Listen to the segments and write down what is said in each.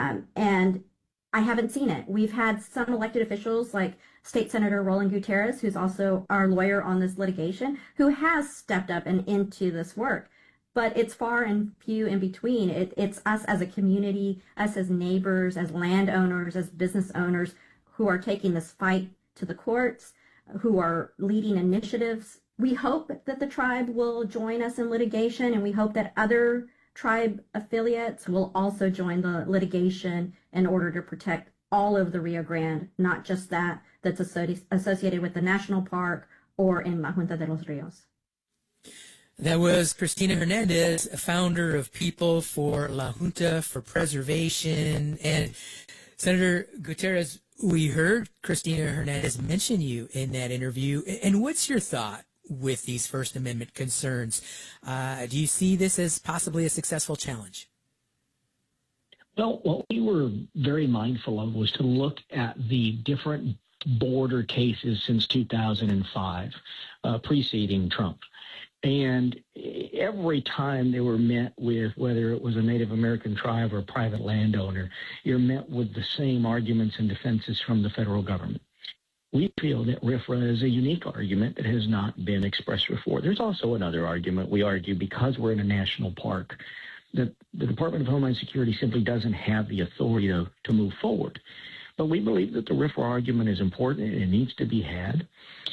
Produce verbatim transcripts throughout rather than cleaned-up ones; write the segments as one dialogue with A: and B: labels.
A: Um, and I haven't seen it. We've had some elected officials like State Senator Roland Gutierrez, who's also our lawyer on this litigation, who has stepped up and into this work. But it's far and few in between. It, it's us as a community, us as neighbors, as landowners, as business owners who are taking this fight to the courts, who are leading initiatives. We hope that the tribe will join us in litigation, and we hope that other tribe affiliates will also join the litigation in order to protect all of the Rio Grande, not just that that's associated with the national park or in La Junta de los Rios.
B: That was Cristina Hernandez, founder of People for La Junta for Preservation. And Senator Gutierrez, we heard Cristina Hernandez mention you in that interview. And what's your thought with these First Amendment concerns? Uh, do you see this as possibly a successful challenge?
C: Well, what we were very mindful of was to look at the different border cases since two thousand five, uh, preceding Trump. And every time they were met with, whether it was a Native American tribe or a private landowner, you're met with the same arguments and defenses from the federal government. We feel that R F R A is a unique argument that has not been expressed before. There's also another argument. We argue because we're in a national park, that the Department of Homeland Security simply doesn't have the authority to, to move forward. But we believe that the R F R A argument is important and it needs to be had.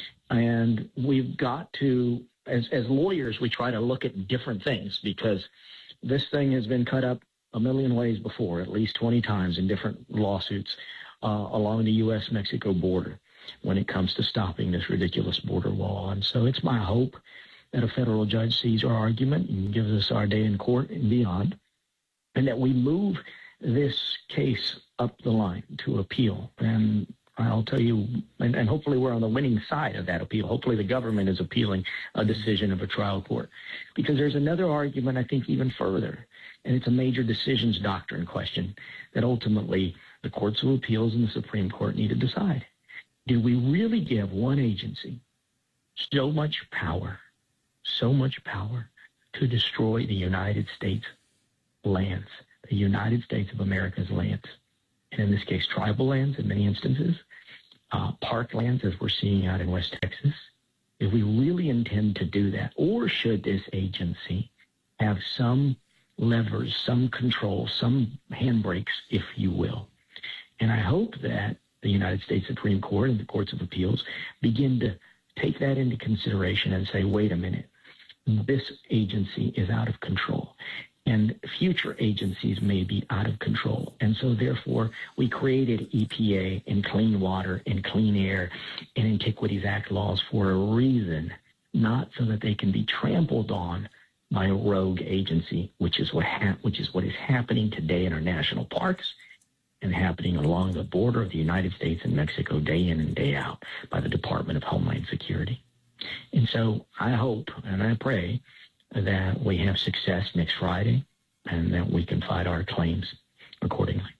C: And we've got to, as, as lawyers, we try to look at different things because this thing has been cut up a million ways before, at least twenty times in different lawsuits uh, along the U S Mexico border when it comes to stopping this ridiculous border wall. And so it's my hope that a federal judge sees our argument and gives us our day in court and beyond, and that we move this case up the line to appeal. And I'll tell you, and, and hopefully we're on the winning side of that appeal. Hopefully the government is appealing a decision of a trial court. Because there's another argument, I think, even further, and it's a major decisions doctrine question that ultimately the courts of appeals and the Supreme Court need to decide. Did we really give one agency so much power, so much power to destroy the United States lands, the United States of America's lands, and in this case, tribal lands in many instances, uh, park lands as we're seeing out in West Texas? If we really intend to do that, or should this agency have some levers, some control, some handbrakes, if you will? And I hope that the United States Supreme Court and the courts of appeals begin to take that into consideration and say, wait a minute, this agency is out of control. And future agencies may be out of control. And so, therefore, we created E P A and Clean Water and Clean Air and Antiquities Act laws for a reason, not so that they can be trampled on by a rogue agency, which is what ha- which is what is happening today in our national parks and happening along the border of the United States and Mexico day in and day out by the Department of Homeland Security. And so I hope and I pray that we have success next Friday and that we can fight our claims accordingly.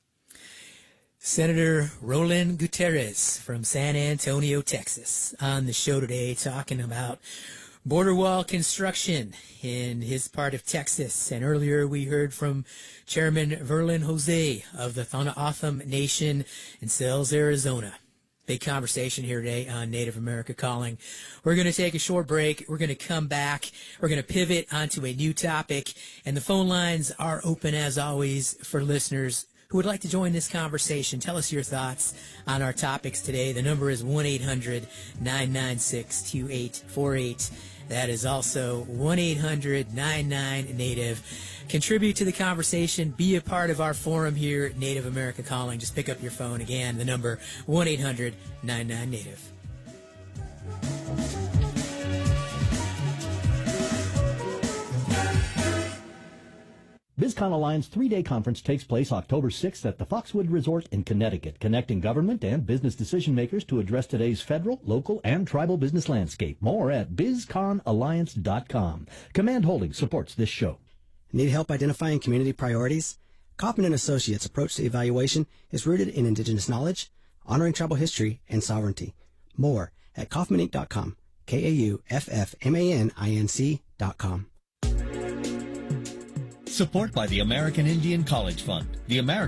B: Senator Roland Gutierrez from San Antonio, Texas, on the show today talking about border wall construction in his part of Texas. And earlier we heard from Chairman Verlin Jose of the Tohono Nation in Sells, Arizona. Big conversation here today on Native America Calling. We're going to take a short break. We're going to come back. We're going to pivot onto a new topic. And the phone lines are open, as always, for listeners who would like to join this conversation. Tell us your thoughts on our topics today. The number is one eight hundred nine nine six two eight four eight. That is also one eight hundred nine nine Native. Contribute to the conversation. Be a part of our forum here at Native America Calling. Just pick up your phone. Again, the number one eight hundred nine nine Native.
D: BizCon Alliance three-day conference takes place October sixth at the Foxwood Resort in Connecticut, connecting government and business decision makers to address today's federal, local, and tribal business landscape. More at biz con alliance dot com. Command Holdings supports this show.
E: Need help identifying community priorities? Kaufman and Associates' approach to evaluation is rooted in indigenous knowledge, honoring tribal history, and sovereignty. More at kaufman inc dot com. K A U F F M A N I N C dot com.
F: Support by the American Indian College Fund. The American